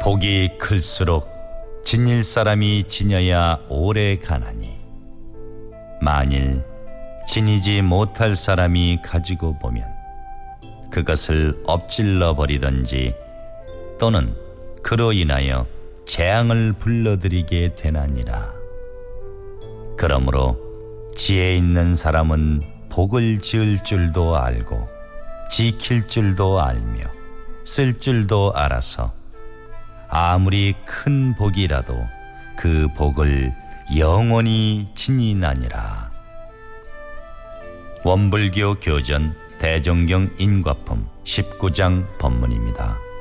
복이 클수록 지닐 사람이 지녀야 오래 가나니 만일 지니지 못할 사람이 가지고 보면 그것을 엎질러 버리든지 또는 그로 인하여 재앙을 불러들이게 되나니라. 그러므로 지혜 있는 사람은 복을 지을 줄도 알고 지킬 줄도 알며 쓸 줄도 알아서 아무리 큰 복이라도 그 복을 영원히 지니나니라. 원불교 교전 대종경 인과품 19장 법문입니다.